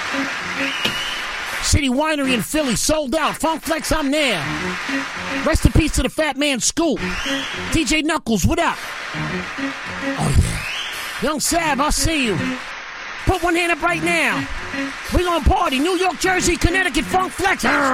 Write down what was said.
City Winery in Philly, sold out. Funk Flex, I'm there. Rest in peace to the Fat Man Scoop. DJ Knuckles, what up? Oh, yeah. Young Sav, I'll see you. Put one hand up right now. We gonna party. New York, Jersey, Connecticut, Funk Flex.